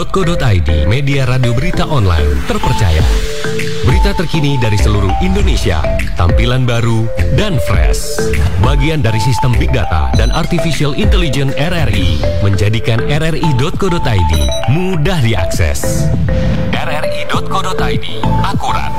.co.id, media radio berita online terpercaya. Berita terkini dari seluruh Indonesia, tampilan baru dan fresh. Bagian dari sistem Big Data dan Artificial Intelligence RRI menjadikan rri.co.id mudah diakses. rri.co.id, akurat,